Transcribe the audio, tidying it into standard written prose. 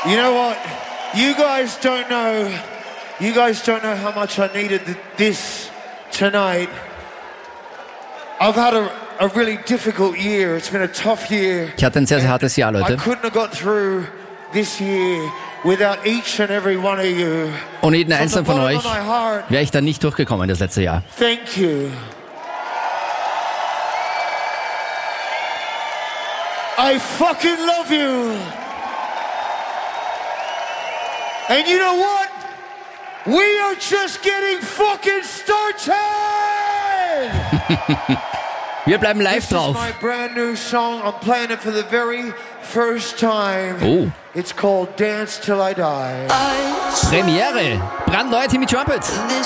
You know what? You guys don't know how much I needed this tonight. I've had a really difficult year. It's been a tough year. Ich hatte ein sehr, sehr hartes Jahr, I Leute. couldn't have got through this year without each and every one of you. Ohne jeden From the einzelnen von bottom euch of my heart, wäre ich da nicht durchgekommen das letzte Jahr. thank you. I fucking love you. And you know what? We are just getting fucking started. Wir bleiben live This drauf. is my brand new song. I'm playing it for the very first time. Oh. It's called Dance Till I Die. Premiere. Brandneuer Timmy Trumpet.